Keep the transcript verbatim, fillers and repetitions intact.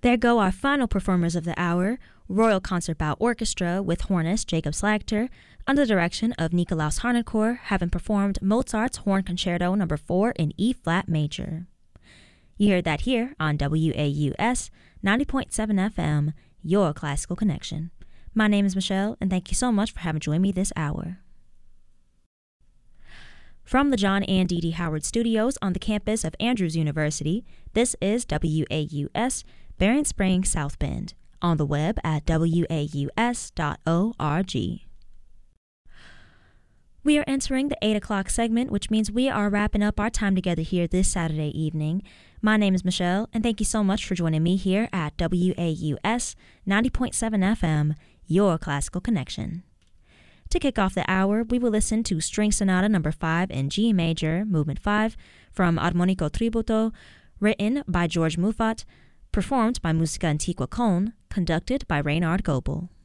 There go our final performers of the hour, Royal Concertbau Orchestra with hornist Jacob Slagter, under the direction of Nikolaus Harnoncourt, having performed Mozart's Horn Concerto number four in E-flat major. You heard that here on W A U S ninety point seven F M, your classical connection. My name is Michelle, and thank you so much for having joined me this hour. From the John and Dee Dee Howard Studios on the campus of Andrews University, this is W A U S, Berrien Springs, South Bend, on the web at W A U S dot org. We are entering the eight o'clock segment, which means we are wrapping up our time together here this Saturday evening. My name is Michelle, and thank you so much for joining me here at W A U S ninety point seven F M, your classical connection. To kick off the hour, we will listen to String Sonata number five in G major, movement five, from Armonico Tributo, written by George Muffat, performed by Musica Antiqua Köln, conducted by Reinhard Goebel.